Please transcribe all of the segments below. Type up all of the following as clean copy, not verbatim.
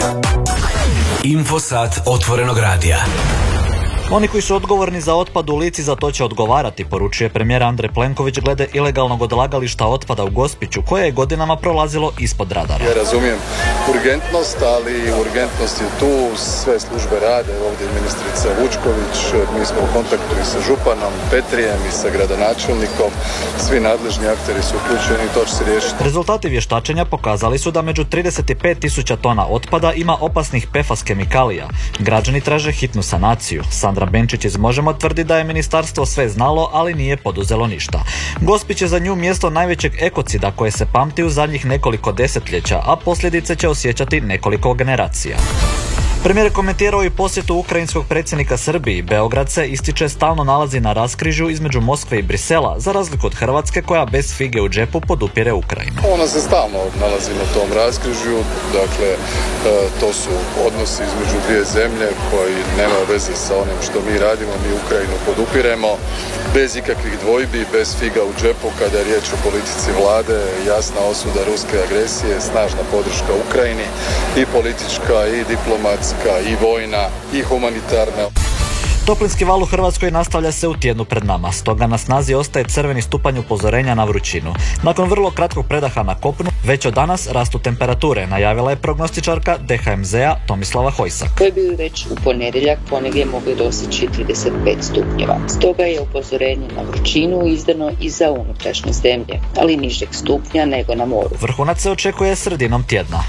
Infosat otvorenog radija. Oni koji su odgovorni za otpad u Lici za to će odgovarati, poručuje premijer Andrej Plenković glede ilegalnog odlagališta otpada u Gospiću, koje je godinama prolazilo ispod radara. Ja razumijem urgentnost, ali urgentnost je tu, sve službe rade, ovdje je ministrica Vučković, mi smo u kontaktu i sa županom Petrijem i sa gradonačelnikom, svi nadležni akteri su uključeni i to će se riješiti. Rezultati vještačenja pokazali su da među 35.000 tona otpada ima opasnih PFAS kemikalija. Građani traže hitnu sanaciju. Sandra Benčić iz Možemo tvrdi da je ministarstvo sve znalo, ali nije poduzelo ništa. Gospić je za nju mjesto najvećeg ekocida koje se pamti u zadnjih nekoliko desetljeća, a posljedice će osjećati nekoliko generacija. Premijer je komentirao i posjetu ukrajinskog predsjednika Srbiji. Beograd se, ističe, stalno nalazi na raskrižju između Moskve i Brisela, za razliku od Hrvatske koja bez fige u džepu podupire Ukrajinu. Ona se stalno nalazi na tom raskrižju, dakle to su odnosi između dvije zemlje koji nema veze sa onim što mi radimo, mi Ukrajinu podupiremo bez ikakvih dvojbi, bez figa u džepu kada je riječ o politici vlade, jasna osuda ruske agresije, snažna podrška Ukrajini i politička i diplomatska i vojna i humanitarna. Toplinski val u Hrvatskoj nastavlja se u tjednu pred nama, stoga na snazi ostaje crveni stupanj upozorenja na vrućinu. Nakon vrlo kratkog predaha na kopnu, već od danas rastu temperature, najavila je prognostičarka DHMZ-a Tomislava Hojsak. Koji bi već u ponedjeljak ponegdje mogli doseći 35 stupnjeva. Stoga je upozorenje na vrućinu izdano i za unutrašnje zemlje, ali nižeg stupnja nego na moru. Vrhunac se očekuje sredinom tjedna.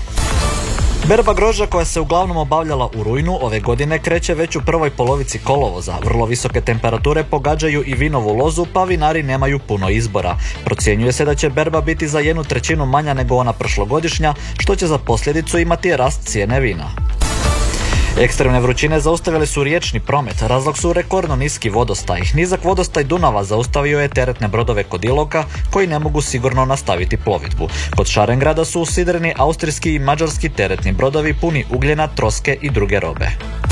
Berba grožđa koja se uglavnom obavljala u rujnu ove godine kreće već u prvoj polovici kolovoza. Vrlo visoke temperature pogađaju i vinovu lozu, pa vinari nemaju puno izbora. Procjenjuje se da će berba biti za 1/3 manja nego ona prošlogodišnja, što će za posljedicu imati rast cijene vina. Ekstremne vrućine zaustavile su riječni promet, razlog su rekordno niski vodostaj. Nizak vodostaj Dunava zaustavio je teretne brodove kod Iloka koji ne mogu sigurno nastaviti plovidbu. Kod Šarengrada su usidreni austrijski i mađarski teretni brodovi puni ugljena, troske i druge robe.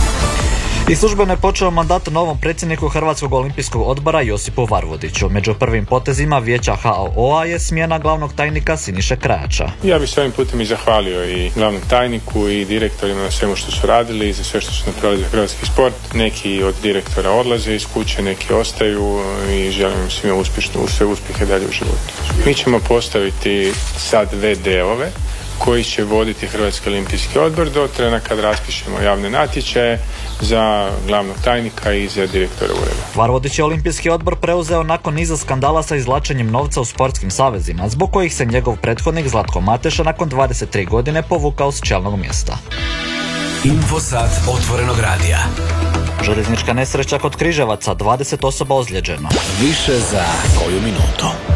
I službeno je počeo mandat novom predsjedniku Hrvatskog olimpijskog odbora Josipu Varvodiću. Među prvim potezima vijeća HOO-a je smjena glavnog tajnika Siniše Krajača. Ja bih s ovim putem i zahvalio i glavnom tajniku i direktorima na svemu što su radili i za sve što su napravili za hrvatski sport. Neki od direktora odlaze iz kuće, neki ostaju i želim im svima sve uspjehe dalje u životu. Mi ćemo postaviti sad VD-ove koji će voditi Hrvatski olimpijski odbor do trena kad raspišemo javne natječaje za glavnog tajnika i za direktora ureda. Varvodić je olimpijski odbor preuzeo nakon niza skandala sa izvlačenjem novca u sportskim savezima, zbog kojih se njegov prethodnik Zlatko Mateša nakon 23 godine povukao s čelnog mjesta. Infosat otvorenog radija. Željeznička nesreća kod Križevaca, 20 osoba ozlijeđeno. Više za koju minutu.